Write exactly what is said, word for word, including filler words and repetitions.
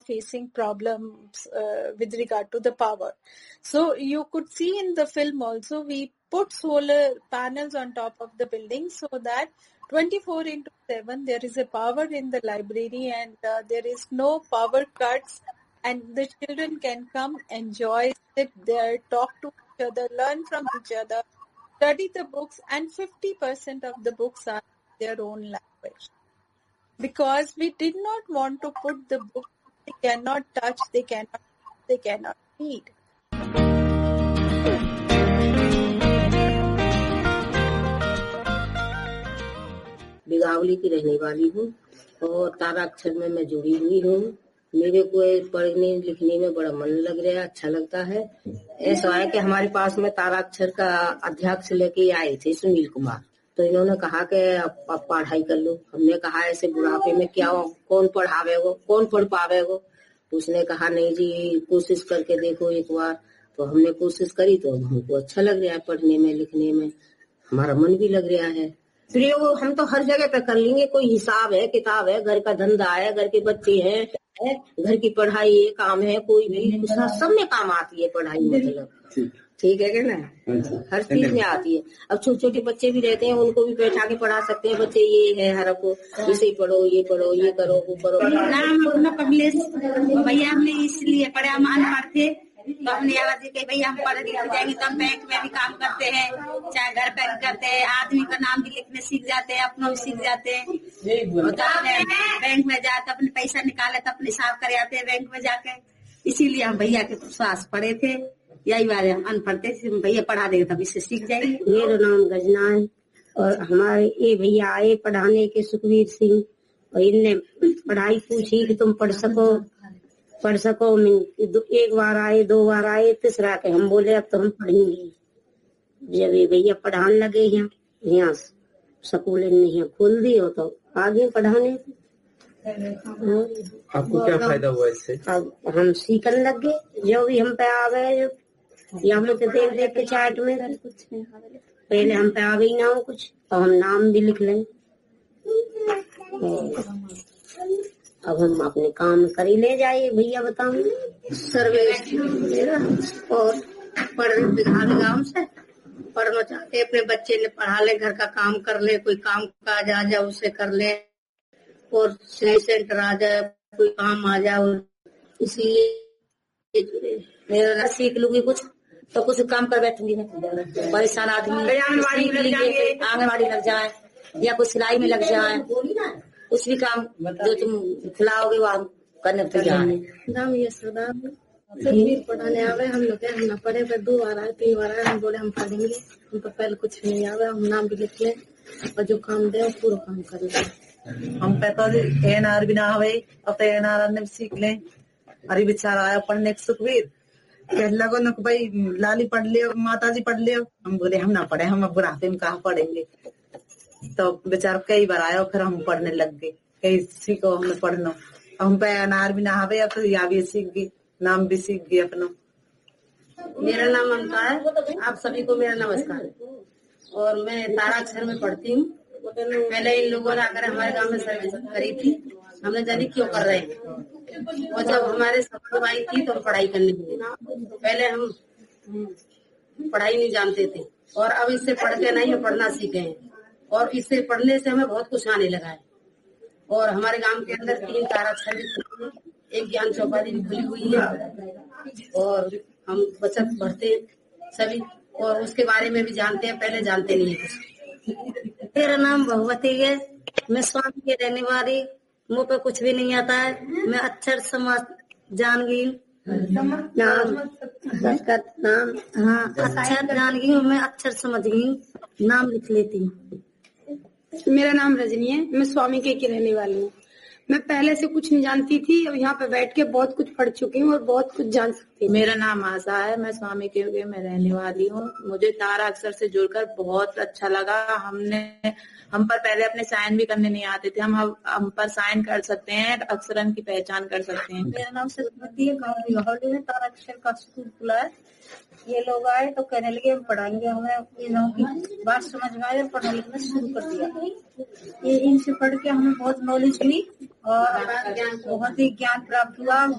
facing problems uh, with regard to the power. So you could see in the film also, we put solar panels on top of the building so that twenty-four into seven there is a power in the library, and uh, there is no power cuts, and the children can come, enjoy, sit there, talk to each other, learn from each other, study the books, and fifty percent of the books are in their own language. Because we did not want to put the books they cannot touch, they cannot, they cannot read. बिगावली की रहने वाली हूँ और ताराक्षर में मैं जुड़ी हुई हूँ। मेरे को पढ़ने लिखने में बड़ा मन लग रहा है, अच्छा लगता है। ऐसा है कि हमारे पास में ताराक्षर का अध्यक्ष लेके आए थे सुनील कुमार, तो इन्होंने कहा कि आप, आप पढ़ाई कर लो। हमने कहा ऐसे बुढ़ापे में क्या हो, कौन पढ़ावेगो, कौन पढ़ पावेगो। उसने कहा नहीं जी, कोशिश करके देखो एक बार। तो हमने कोशिश करी तो हमको अच्छा लग रहा है, पढ़ने में लिखने में हमारा मन भी लग रहा है। प्रयोग हम तो हर जगह पे कर लेंगे, कोई हिसाब है, किताब है, घर का धंधा है, घर के बच्चे हैं, है, घर की पढ़ाई है, काम है, कोई भी सब में काम आती है पढ़ाई। मतलब ठीक है क्या ना, हर चीज में आती है। अब छोटे छोटे बच्चे भी रहते हैं, उनको भी बैठा के पढ़ा सकते हैं। बच्चे ये है हर को इसे पढ़ो, ये पढ़ो, ये करो, वो करो। नाम अपना कमलेश भैया, हमने इसलिए पढ़े, हम अनपढ़ थे तो हमने आवाज दी भैया हम पढ़ लिख जाएंगे तो हम बैंक में भी काम करते हैं, चाहे घर पर करते हैं, आदमी का नाम भी लिखने सीख जाते हैं, अपना भी सीख जाते हैं। तो अपने बैंक में जाते अपने पैसा निकाले तो अपने हिसाब कर आते हैं बैंक में जाके। इसीलिए हम भैया के पास पढ़े थे। यही बारे हम अनपढ़ थे, भैया पढ़ा देंगे तब इससे सीख जाएंगे। मेरा नाम गजना है और हमारे ये भैया आए पढ़ाने के, सुखवीर सिंह, और इनने पढ़ाई पूछी कि तुम पढ़ सको पढ़ सको एक बार आए, दो बार आए, तीसरा के हम बोले अब तो हम पढ़ेंगे। जब ये भैया पढ़ाने लगे यहाँ यहाँ स्कूल यहाँ खोल दी हो तो आगे पढ़ाने। आपको क्या फायदा हुआ इससे? अब हम सीखने लग गए, जो भी हम पे आ गए यहाँ पे तो देख देख के चार्ट में कुछ पहले हम पे आ गई ना हो कुछ, तो हम नाम भी लिख लें। अब हम अपने काम कर ही ले जाइए। भैया बताओ सर्विस और पढ़ बिघा गाँव से पढ़ना चाहते, अपने बच्चे ने पढ़ा ले, घर का काम कर ले, कोई काम काज आ जाए उसे कर ले, और सिलाई सेंटर आ जाए, कोई काम आ जाए, इसलिए मेरा सीख लूंगी कुछ तो कुछ काम कर बैठूंगी मैं। परेशान आदमी आंगनबाड़ी लग जाए या कुछ सिलाई में लग जाए, कुछ भी काम जो तुम खिलाओगे वो करने तैयार है। नाम ये सरदार फिर पढ़ाने आवे, हम लोग हम ना पढ़े पे दो बार आए, तीन बार आए, हम बोले हम पढ़ेंगे, हम तो पहले कुछ नहीं आवे, हम नाम भी लिख ले और जो काम दे पूरा काम कर ले। हम पे तो एन आर भी ना आवे, अब तो एन आर ने सीख ले। अरे बेचारा आया पढ़ने के सुखवीर, कह लगो न भाई लाली पढ़ लियो, माता जी पढ़ लियो। हम बोले हम ना पढ़े, हम अब बुढ़ापे में कहाँ पढ़ेंगे। तो बेचारा कई बार आया, फिर हम पढ़ने लग गए, कई सीखो हमने पढ़ना। हम पे एन आर भी ना आवे, अब तो या भी सीख गई, नाम भी सीख गए अपना। मेरा नाम ममता है, आप सभी को मेरा नमस्कार। और मैं ताराक्षर में पढ़ती हूँ। पहले इन लोगों ने आकर हमारे गांव में सर्विस करी थी, हमने जानी क्यों कर रहे हैं। और जब हमारे सब आई थी तो हम पढ़ाई करने लगे। पहले हम पढ़ाई नहीं जानते थे और अब इससे पढ़ के नहीं हम पढ़ना सीखे हैं, और इससे पढ़ने से हमें बहुत कुछ आने लगा है। और हमारे गांव के अंदर तीन ताराक्षर, एक ज्ञान चौपाली भी खुली हुई है, और हम बचत पढ़ते हैं सभी, और उसके बारे में भी जानते हैं, पहले जानते नहीं है कुछ। मेरा नाम भगवती है, मैं स्वामी के रहने वाली, मुँह पे कुछ भी नहीं आता है, मैं अक्षर समझ जान गई नाम नाम हाँ अक्षर जान गई हूँ, मैं अक्षर समझ गई, नाम लिख लेती हूँ। मेरा नाम रजनी है, मैं स्वामी के रहने वाली हूँ। मैं पहले से कुछ नहीं जानती थी, अब यहाँ पे बैठ के बहुत कुछ पढ़ चुकी हूँ और बहुत कुछ जान सकती हूँ। मेरा नाम आशा है, मैं स्वामी के में रहने वाली हूँ। मुझे तारा अक्षर से जुड़कर बहुत अच्छा लगा। हमने हम पर पहले अपने साइन भी करने नहीं आते थे, हम हम पर साइन कर सकते हैं, अक्षरन की पहचान कर सकते हैं। मेरा नाम सरस्वती है, गाँव बिहावली में तारा अक्षर का स्कूल खुला है। ये लोग आए तो कहने लगे हम पढ़ाएंगे, हमें इन लोगों की बात समझ में आई और पढ़ने लिखना शुरू कर दिया। ये इनसे पढ़ के हमें बहुत नॉलेज हुई और बहुत ही ज्ञान प्राप्त हुआ।